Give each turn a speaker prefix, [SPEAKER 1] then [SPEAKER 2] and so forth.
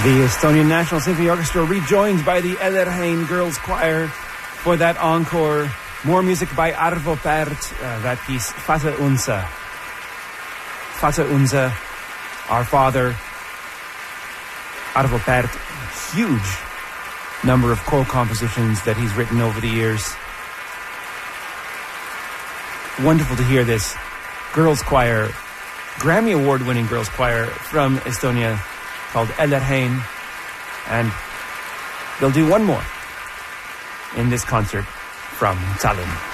[SPEAKER 1] The Estonian National Symphony Orchestra rejoined by the Ellerheim Girls Choir for that encore. More music by Arvo Pärt, that piece, Vater Unser. Vater Unser, Our Father. Arvo Pärt, huge number of choral compositions that he's written over the years. Wonderful to hear this girls choir, Grammy Award-winning girls choir from Estonia called Ellerheim, and they'll do one more in this concert from Tallinn.